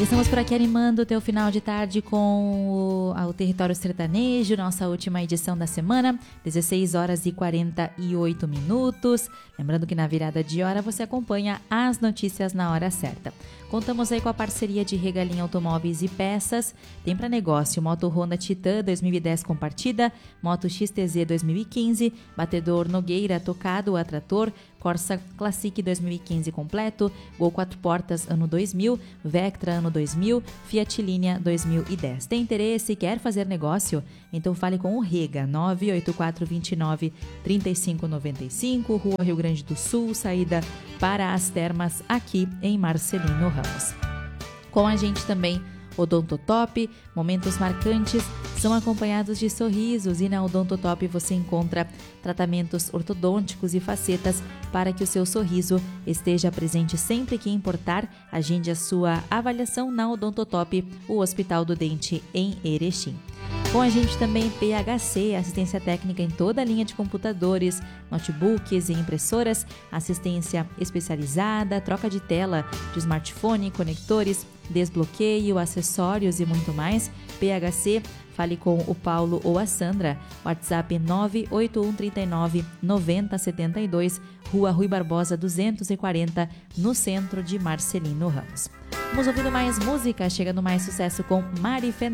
Estamos por aqui animando o teu final de tarde com o Território Sertanejo, nossa última edição da semana, 16 horas e 48 minutos. Lembrando que na virada de hora você acompanha as notícias na hora certa. Contamos aí com a parceria de Regalinha Automóveis e Peças. Tem para negócio Moto Honda Titan 2010 com partida, Moto XTZ 2015, batedor Nogueira tocado a trator, Corsa Classic 2015 completo, Gol 4 portas ano 2000, Vectra ano 2000, Fiat Linea 2010. Tem interesse e quer fazer negócio? Então fale com o Rega, 98429-3595, Rua Rio Grande do Sul, saída para as Termas, aqui em Marcelino Ramos. Com a gente também Odontotop, momentos marcantes são acompanhados de sorrisos, e na Odontotop você encontra tratamentos ortodônticos e facetas para que o seu sorriso esteja presente sempre que importar. Agende a sua avaliação na Odontotop, o Hospital do Dente em Erechim. Com a gente também PHC, assistência técnica em toda a linha de computadores, notebooks e impressoras, assistência especializada, troca de tela de smartphone, conectores, desbloqueio, acessórios e muito mais. PHC, fale com o Paulo ou a Sandra. WhatsApp 98139-9072, Rua Rui Barbosa 240, no centro de Marcelino Ramos. Vamos ouvindo mais música, chegando mais sucesso com Mari Fernandes.